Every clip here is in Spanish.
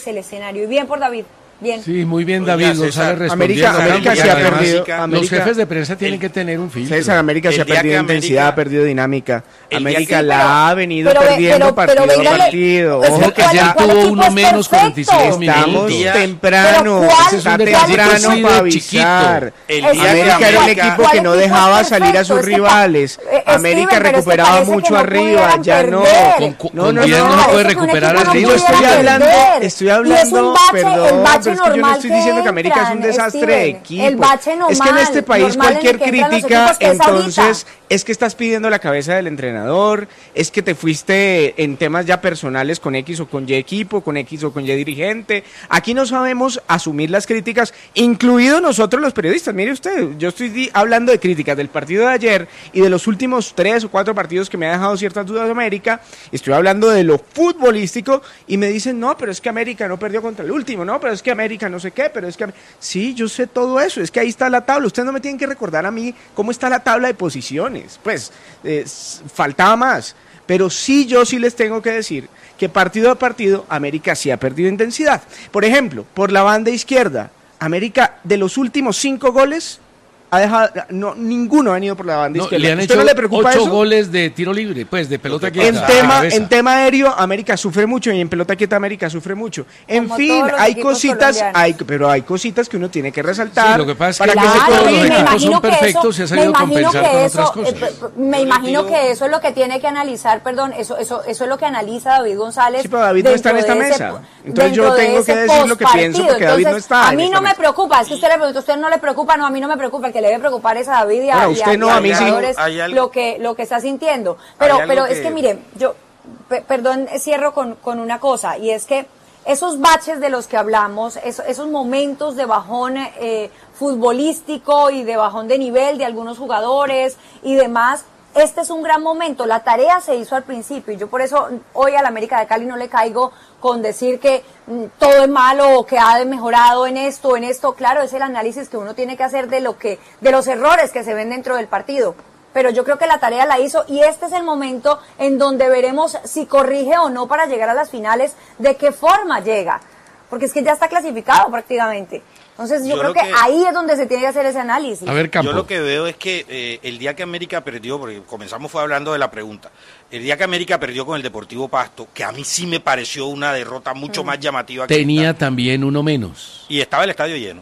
es el escenario. Y bien por David. Bien. Sí, muy bien, David González respondiendo. América se ha perdido. Los jefes de prensa tienen que tener un filtro. César, América se ha perdido intensidad, ha perdido dinámica. América la ha venido perdiendo partido a partido. Ojo que ya tuvo uno menos 46 minutos. Estamos temprano, está temprano para avisar. América era un equipo que no dejaba salir a sus rivales. América recuperaba mucho arriba, ya no. No puede recuperar arriba. Estoy hablando, perdón. Pero es que yo no estoy diciendo que América es un desastre de equipo. Es que en este país cualquier crítica, entonces, es que estás pidiendo la cabeza del entrenador, es que te fuiste en temas ya personales con X o con Y equipo, con X o con Y dirigente. Aquí no sabemos asumir las críticas, incluidos nosotros los periodistas. Mire usted, yo estoy hablando de críticas del partido de ayer y de los últimos 3 o 4 partidos que me ha dejado ciertas dudas de América. Estoy hablando de lo futbolístico y me dicen, no, pero es que América no perdió contra el último, no, pero es que América no sé qué, pero es que... Sí, yo sé todo eso, es que ahí está la tabla. Ustedes no me tienen que recordar a mí cómo está la tabla de posiciones. Pues, faltaba más. Pero sí, yo sí les tengo que decir que partido a partido América sí ha perdido intensidad. Por ejemplo, por la banda izquierda, América de los últimos 5 goles... ha dejado, no, ninguno ha venido por la banda izquierda. Le han hecho no le preocupa 8 eso? goles de tiro libre, pues de pelota quieta. En tema aéreo, América sufre mucho y en pelota quieta América sufre mucho. En Como fin, hay cositas, pero hay cositas que uno tiene que resaltar. Sí, lo que pasa es para que que se todos los corrija. equipos son perfectos y ha sabido compensar con otras cosas. Me imagino que eso es lo que tiene que analizar, perdón, eso es lo que analiza David González. Sí, pero David no está en esta mesa. Entonces yo tengo que decir lo que pienso porque David no está. A mí no me preocupa, es que usted le pregunta, usted no le preocupa, no, a mí no me preocupa, el que le debe preocupar es a David y a usted no, a mí sí. lo que está sintiendo. Pero es que miren, yo, perdón, cierro con una cosa, y es que esos baches de los que hablamos, esos momentos de bajón futbolístico y de bajón de nivel de algunos jugadores y demás, este es un gran momento. La tarea se hizo al principio y yo por eso hoy al América de Cali no le caigo con decir que todo es malo o que ha mejorado en esto. Claro, es el análisis que uno tiene que hacer de los errores que se ven dentro del partido. Pero yo creo que la tarea la hizo y este es el momento en donde veremos si corrige o no para llegar a las finales, de qué forma llega. Porque es que ya está clasificado prácticamente. Entonces yo creo que ahí es donde se tiene que hacer ese análisis. A ver, Campo. Yo lo que veo es que el día que América perdió, porque comenzamos fue hablando de la pregunta, el día que América perdió con el Deportivo Pasto, que a mí sí me pareció una derrota mucho más llamativa. Tenía también uno menos. Y estaba el estadio lleno.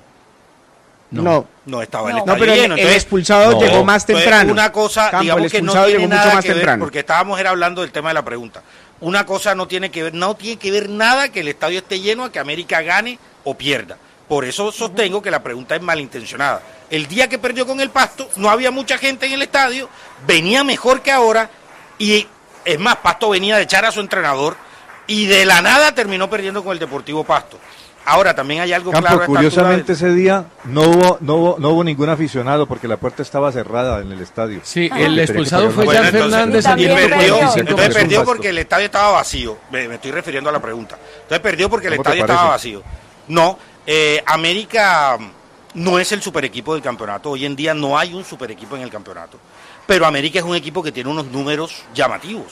No estaba el estadio lleno. Entonces, el expulsado llegó más temprano. Una cosa, Campo, digamos que no tiene nada que ver, porque estábamos hablando del tema de la pregunta. Una cosa no tiene que ver nada que el estadio esté lleno a que América gane o pierda. Por eso sostengo que la pregunta es malintencionada. El día que perdió con el Pasto, no había mucha gente en el estadio, venía mejor que ahora, y es más, Pasto venía de echar a su entrenador, y de la nada terminó perdiendo con el Deportivo Pasto. Ahora también hay algo Campo, claro. Curiosamente ese día no hubo ningún aficionado porque la puerta estaba cerrada en el estadio. Sí, el expulsado fue Jan Fernández. Entonces perdió porque el estadio estaba vacío. Me estoy refiriendo a la pregunta. Entonces perdió porque el estadio estaba vacío. No, América no es el super equipo del campeonato. Hoy en día no hay un super equipo en el campeonato. Pero América es un equipo que tiene unos números llamativos.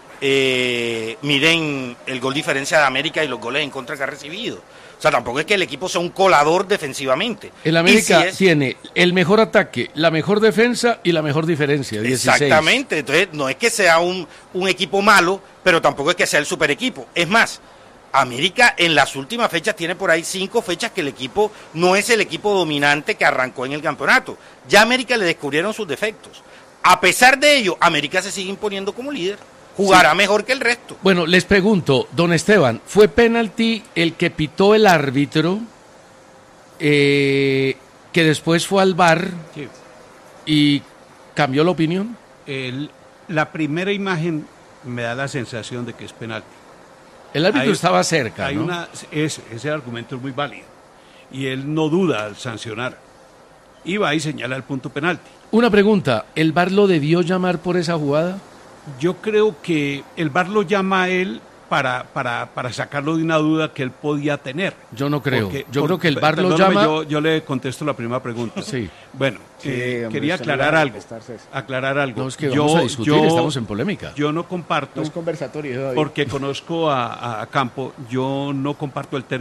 Miren el gol diferencia de América y los goles en contra que ha recibido. O sea, tampoco es que el equipo sea un colador defensivamente. El América tiene el mejor ataque, la mejor defensa y la mejor diferencia, 16. Exactamente, entonces no es que sea un equipo malo, pero tampoco es que sea el super equipo. Es más, América en las últimas fechas tiene por ahí 5 fechas que el equipo no es el equipo dominante que arrancó en el campeonato. Ya a América le descubrieron sus defectos. A pesar de ello, América se sigue imponiendo como líder. Jugará mejor que el resto. Bueno, les pregunto, don Esteban, ¿fue penalti el que pitó el árbitro que después fue al VAR y cambió la opinión? La primera imagen me da la sensación de que es penalti. El árbitro estaba cerca, ¿no? Ese argumento es muy válido y él no duda al sancionar y va y señala el punto penalti. Una pregunta, ¿el VAR lo debió llamar por esa jugada? Yo creo que el VAR lo llama a él para sacarlo de una duda que él podía tener. Yo no creo. Creo que el VAR lo llama... Yo le contesto la primera pregunta. Sí. Bueno, quería aclarar algo. No, es que vamos a discutir, estamos en polémica. Yo no comparto... No es conversatorio, David. Porque conozco a Campo, yo no comparto el término